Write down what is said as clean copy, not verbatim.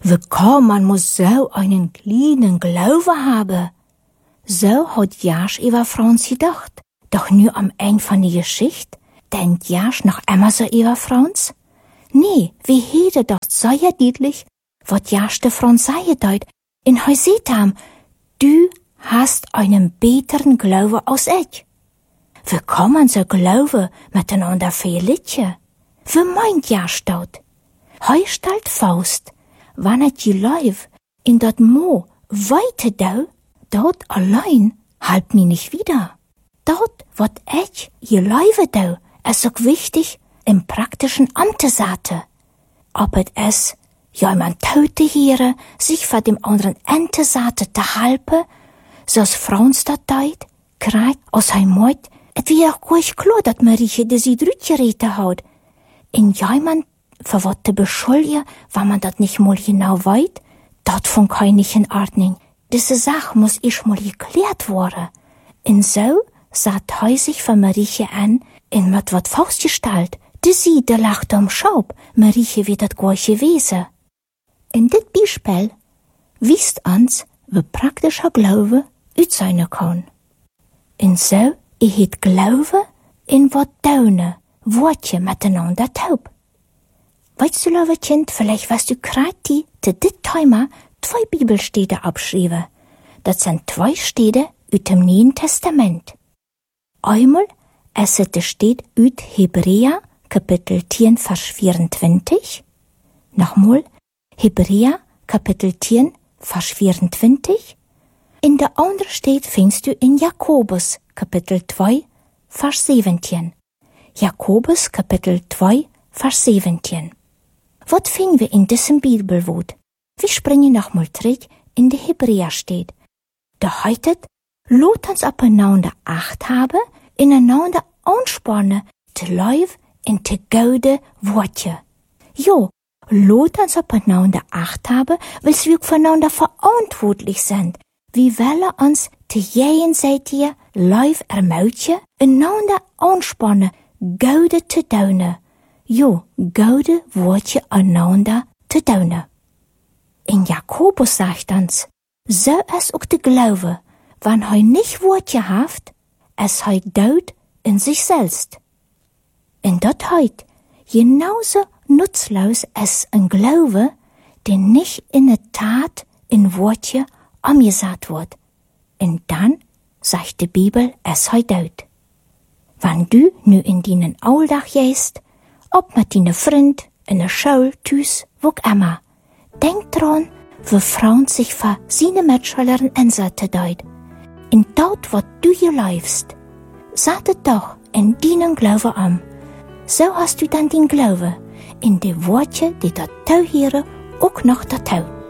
Wie kann man muss so einen kleinen Glaube haben? So hat Jasch über Franz gedacht. Doch nur am Ende von der Geschichte denkt Jasch noch immer so über Franz? Nee, wie hätte doch sehr deutlich, was Jasch der Franz sagen deut, in Heusetam, du hast einen besseren Glaube als ich. Wie kann man so Glaube miteinander verlieren? Wie meint Jasch dort? Heu stellt Faust, wann et je Leib in dat Mo weite dau, dort allein halb mi nicht wieder. Dort, wat ich je Leibe dau, es auch wichtig im praktischen Amte sate. Ob es jemand tote Hiere sich vor dem anderen Ente sate te halpe, so's Frauens dat deut, kreit aus heim Mord, et wie auch ruhig klar, dat Marieche de sie drütgerete haut. In jemand für wat te beschuldigen, wenn man dat nicht mal genau weit, dat von kein nicht in Ordnung. Diese Sache muss ich mal geklärt worden. Und so saht heu sich von Marieche an, in wat Faust gestalt. De sie, de lachte Schaub, Marieche wird dat gar gewesen. In dit Beispiel wisst uns, wie praktischer Glaube ut sein kann. Und so, ich het Glaube in wat daune, Wortje miteinander taub. Weißt du, liebe Kind, vielleicht weißt du grad die, zu dit Thema 2 Bibelstede abschrieben. Das sind 2 Stede ut dem Neuen Testament. Einmal, es steht ut Hebräer, Kapitel 10, Vers 24. Nochmal, Hebräer, Kapitel 10, Vers 24. In der andere steht findest du in Jakobus, Kapitel 2, Vers 17. Jakobus, Kapitel 2, Vers 17. Was finden wir in diesem Bibelwort? Wir springen nochmal zurück in die Hebräer steht. Da heißt, lot uns aufeinander Acht haben, ineinander anspannen, te Leib in te gute Worte. Jo, lot uns aufeinander Acht haben, weil wir voneinander verantwortlich sind. Wir wollen uns te jenseitige Leib ermutigen, einander anspannen, gute te doen. Jo, gute Worte einander te doen. In Jakobus sagt uns, so es auch de Glaube, wann heu nicht Worte haft, es heu deut in sich selbst. In dat heut, genauso nutzlos es ein Glaube, den nicht in der Tat in Worte angesagt wird. Und dann sagt die Bibel, es heu deut. Wann du nu in deinen Alltag gehst, ob mit deinen Freund, in der Schule, tüs, wo immer, denk dran, wie Frauen sich für seine Mitschülerinnen einsetzen deut. In dort, wo du hier läufst, sag doch in deinen Glaube an. So hast du dann den Glaube in die Worte, die da tau hier auch noch da tau.